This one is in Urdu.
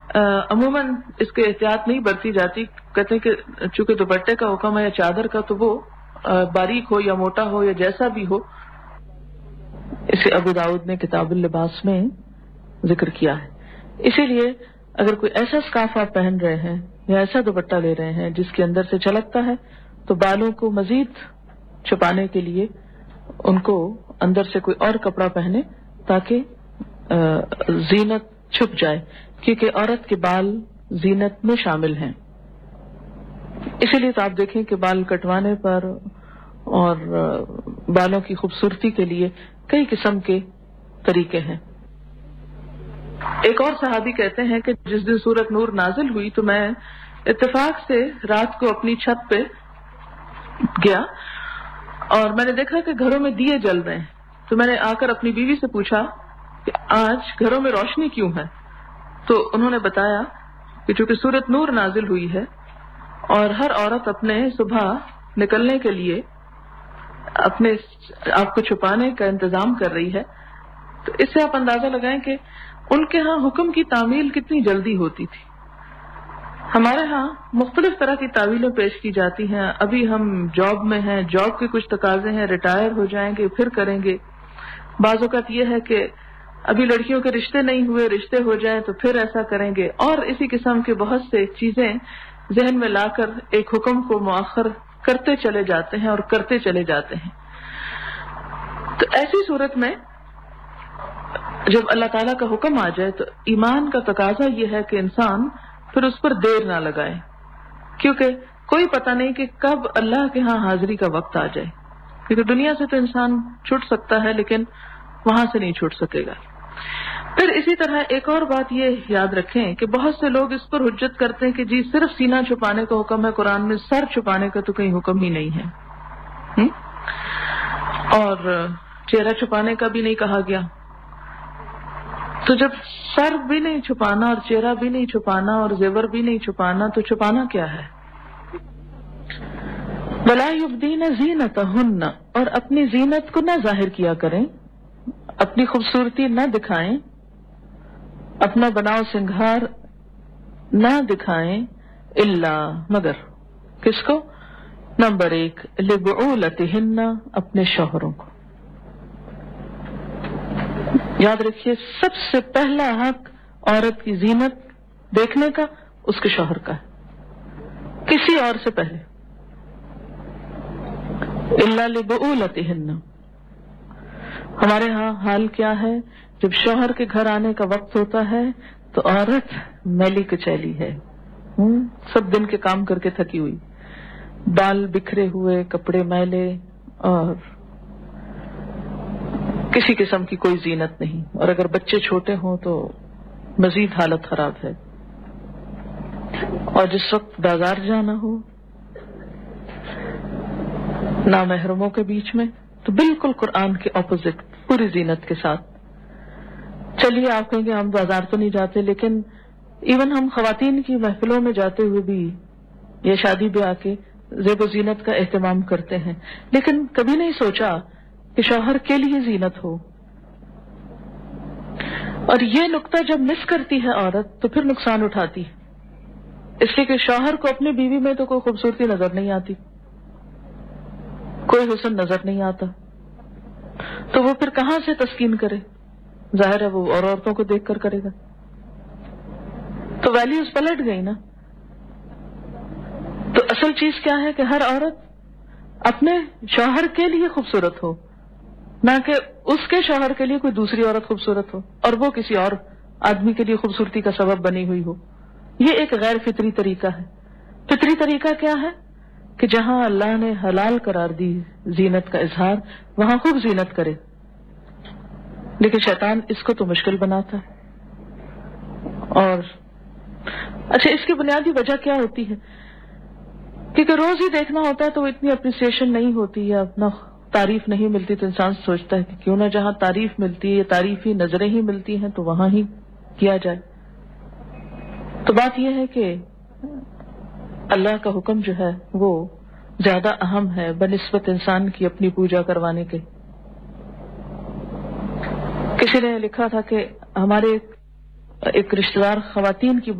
عموماً اس کے احتیاط نہیں برتی جاتی. کہتے ہیں کہ چونکہ دوپٹے کا حکم ہے یا چادر کا تو وہ باریک ہو یا موٹا ہو یا جیسا بھی ہو. اسے ابو داؤد نے کتاب اللباس میں ذکر کیا ہے. اسی لیے اگر کوئی ایسا اسکارف آپ پہن رہے ہیں یا ایسا دوپٹہ لے رہے ہیں جس کے اندر سے چھلکتا ہے تو بالوں کو مزید چھپانے کے لیے ان کو اندر سے کوئی اور کپڑا پہنے تاکہ زینت چھپ جائے، کیونکہ عورت کے بال زینت میں شامل ہیں. اسی لیے تو آپ دیکھیں کہ بال کٹوانے پر اور بالوں کی خوبصورتی کے لیے کئی قسم کے طریقے ہیں. ایک اور صحابی کہتے ہیں کہ جس دن سورۃ نور نازل ہوئی تو میں اتفاق سے رات کو اپنی چھت پہ گیا اور میں نے دیکھا کہ گھروں میں دیے جل رہے ہیں. تو میں نے آ کر اپنی بیوی سے پوچھا کہ آج گھروں میں روشنی کیوں ہے؟ تو انہوں نے بتایا کہ چونکہ سورۃ نور نازل ہوئی ہے اور ہر عورت اپنے صبح نکلنے کے لیے اپنے آپ کو چھپانے کا انتظام کر رہی ہے، تو اس سے آپ اندازہ لگائیں کہ ان کے ہاں حکم کی تعمیل کتنی جلدی ہوتی تھی. ہمارے ہاں مختلف طرح کی تعویلیں پیش کی جاتی ہیں. ابھی ہم جاب میں ہیں، جاب کے کچھ تقاضے ہیں، ریٹائر ہو جائیں گے پھر کریں گے. بعض اوقات یہ ہے کہ ابھی لڑکیوں کے رشتے نہیں ہوئے، رشتے ہو جائیں تو پھر ایسا کریں گے، اور اسی قسم کے بہت سے چیزیں ذہن میں لا کر ایک حکم کو مؤخر کرتے چلے جاتے ہیں اور کرتے چلے جاتے ہیں. تو ایسی صورت میں جب اللہ تعالیٰ کا حکم آ جائے تو ایمان کا تقاضا یہ ہے کہ انسان پھر اس پر دیر نہ لگائے، کیونکہ کوئی پتہ نہیں کہ کب اللہ کے ہاں حاضری کا وقت آ جائے. کیونکہ دنیا سے تو انسان چھوٹ سکتا ہے لیکن وہاں سے نہیں چھوٹ سکے گا. پھر اسی طرح ایک اور بات یہ یاد رکھیں کہ بہت سے لوگ اس پر حجت کرتے ہیں کہ جی صرف سینہ چھپانے کا حکم ہے قرآن میں، سر چھپانے کا تو کہیں حکم ہی نہیں ہے، اور چہرہ چھپانے کا بھی نہیں کہا گیا. تو جب سر بھی نہیں چھپانا اور چہرہ بھی نہیں چھپانا اور زیور بھی نہیں چھپانا تو چھپانا کیا ہے؟ وَلَا يُبْدِينَ زِينَتَهُنَّ، اور اپنی زینت کو نہ ظاہر کیا کریں، اپنی خوبصورتی نہ دکھائیں، اپنا بناؤ سنگھار نہ دکھائیں، الا مگر کس کو؟ نمبر 1 لِبُعُولَتِهِنَّ، اپنے شوہروں کو. یاد رکھیے سب سے پہلا حق عورت کی زینت دیکھنے کا اس کے شوہر کا ہے، کسی اور سے پہلے. الا لبعولتہن. ہمارے ہاں حال کیا ہے، جب شوہر کے گھر آنے کا وقت ہوتا ہے تو عورت میلی کچیلی ہے، سب دن کے کام کر کے تھکی ہوئی، بال بکھرے ہوئے، کپڑے میلے، اور کسی قسم کی کوئی زینت نہیں. اور اگر بچے چھوٹے ہوں تو مزید حالت خراب ہے. اور جس وقت بازار جانا ہو نامحرموں کے بیچ میں تو بالکل قرآن کے اپوزٹ پوری زینت کے ساتھ. چلیے آپ کہیں گے ہم بازار تو نہیں جاتے، لیکن ایون ہم خواتین کی محفلوں میں جاتے ہوئے بھی یا شادی بیاہ کے زیب و زینت کا اہتمام کرتے ہیں، لیکن کبھی نہیں سوچا کہ شوہر کے لیے زینت ہو. اور یہ نقطہ جب مس کرتی ہے عورت تو پھر نقصان اٹھاتی ہے، اس لیے کہ شوہر کو اپنی بیوی میں تو کوئی خوبصورتی نظر نہیں آتی، کوئی حسن نظر نہیں آتا، تو وہ پھر کہاں سے تسکین کرے؟ ظاہر ہے وہ اور عورتوں کو دیکھ کر کرے گا، تو ویلیوز پلٹ گئی نا. تو اصل چیز کیا ہے کہ ہر عورت اپنے شوہر کے لیے خوبصورت ہو، نہ کہ اس کے شوہر کے لیے کوئی دوسری عورت خوبصورت ہو اور وہ کسی اور آدمی کے لیے خوبصورتی کا سبب بنی ہوئی ہو. یہ ایک غیر فطری طریقہ ہے. فطری طریقہ کیا ہے کہ جہاں اللہ نے حلال قرار دی زینت کا اظہار، وہاں خوب زینت کرے، لیکن شیطان اس کو تو مشکل بناتا ہے. اور اچھا اس کی بنیادی وجہ کیا ہوتی ہے؟ کیونکہ روز ہی دیکھنا ہوتا ہے تو اتنی اپریسیشن نہیں ہوتی یا اپنا تعریف نہیں ملتی، تو انسان سوچتا ہے کہ کیوں نہ جہاں تعریف ملتی ہے یا تعریفی نظریں ہی ملتی ہیں تو وہاں ہی کیا جائے. تو بات یہ ہے کہ اللہ کا حکم جو ہے وہ زیادہ اہم ہے بنسبت انسان کی اپنی پوجا کروانے کے. کسی نے لکھا تھا کہ ہمارے ایک رشتہ دار خواتین کی